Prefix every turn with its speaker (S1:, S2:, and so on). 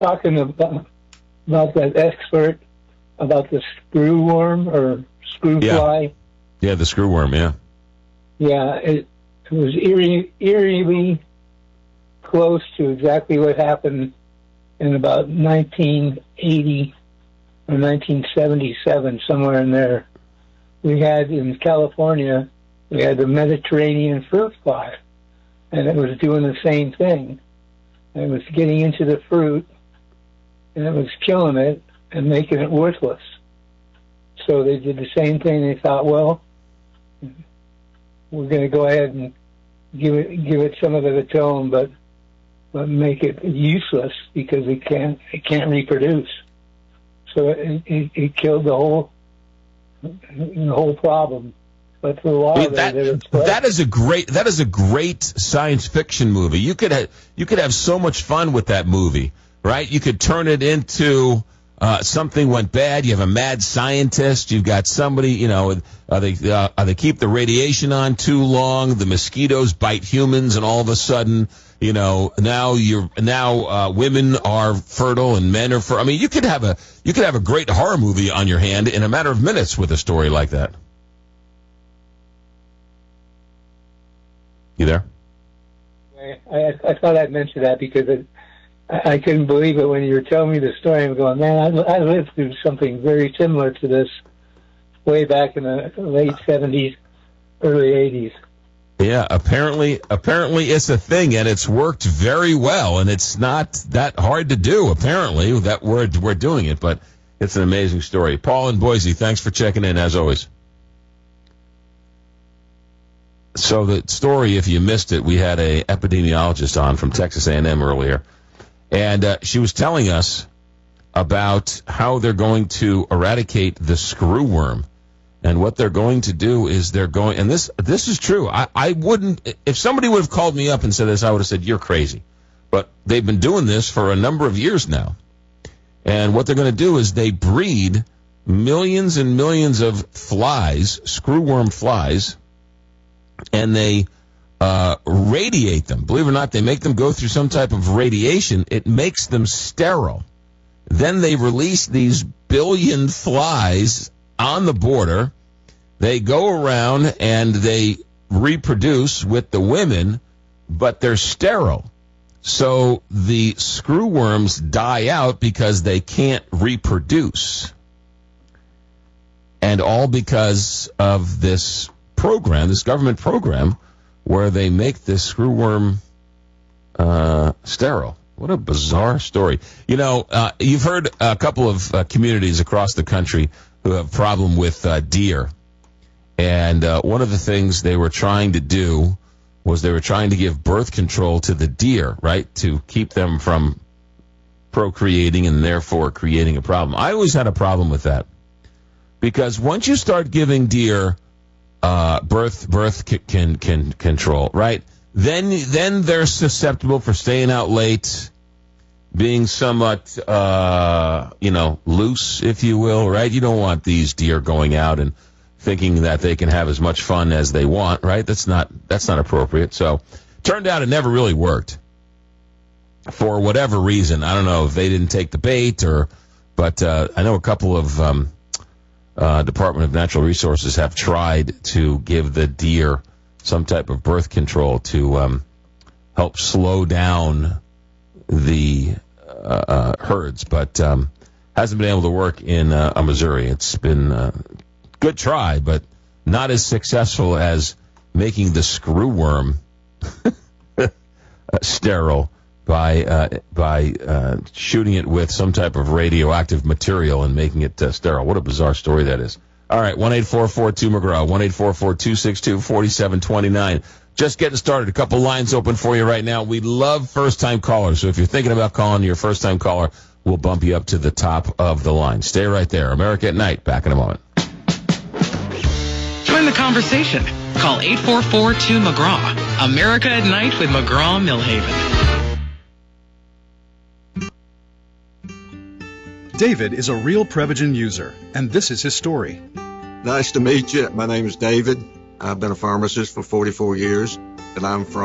S1: talking about that expert about the screwworm or screw fly.
S2: Yeah, the screwworm, yeah.
S1: Yeah, it was eerily close to exactly what happened in about 1980 or 1977, somewhere in there. We had in California, we had the Mediterranean fruit fly, and it was doing the same thing. It was getting into the fruit, and it was killing it and making it worthless. So they did the same thing. They thought, well, we're going to go ahead and give it some of its own, but make it useless because it can't reproduce. So it killed the whole problem. But for a while,
S2: that is a great science fiction movie. You could have so much fun with that movie, right? You could turn it into something went bad. You have a mad scientist. You've got somebody, they keep the radiation on too long. The mosquitoes bite humans, and all of a sudden, now women are fertile and men are fertile. I mean, you could have a great horror movie on your hand in a matter of minutes with a story like that. You there?
S1: I thought I'd mention that because I couldn't believe it when you were telling me the story. I'm going, man, I lived through something very similar to this way back in the late 70s, early 80s.
S2: Yeah, apparently it's a thing, and it's worked very well, and it's not that hard to do, apparently, that we're doing it, but it's an amazing story. Paul in Boise, thanks for checking in, as always. So the story, if you missed it, we had a epidemiologist on from Texas A&M earlier, and she was telling us about how they're going to eradicate the screwworm. And what they're going to do is and this is true. I wouldn't, if somebody would have called me up and said this, I would have said, you're crazy. But they've been doing this for a number of years now. And what they're going to do is they breed millions and millions of flies, screwworm flies, and they radiate them. Believe it or not, they make them go through some type of radiation. It makes them sterile. Then they release these billion flies on the border. They go around and they reproduce with the women, but they're sterile. So the screwworms die out because they can't reproduce. And all because of this program, this government program, where they make this screwworm sterile. What a bizarre story. You've heard a couple of communities across the country who have a problem with deer. And one of the things they were trying to do was they were trying to give birth control to the deer, right, to keep them from procreating and therefore creating a problem. I always had a problem with that because once you start giving deer birth control, right, then they're susceptible for staying out late, being somewhat, loose, if you will, right? You don't want these deer going out and thinking that they can have as much fun as they want, right? That's not appropriate. So, turned out it never really worked for whatever reason. I don't know if they didn't take the bait but I know a couple of Department of Natural Resources have tried to give the deer some type of birth control to help slow down the herds, but hasn't been able to work in Missouri. It's been a good try, but not as successful as making the screwworm sterile by shooting it with some type of radioactive material and making it sterile. What a bizarre story that is. All right, 1-844-2-McGraw, 1-844-262-4729. Just getting started. A couple lines open for you right now. We love first-time callers, so if you're thinking about calling your first-time caller, we'll bump you up to the top of the line. Stay right there. America at Night. Back in a moment.
S3: Join the conversation. Call 844-2-McGraw. America at Night with McGraw-Millhaven.
S4: David is a real Prevagen user, and this is his story.
S5: Nice to meet you. My name is David. I've been a pharmacist for 44 years, and I'm from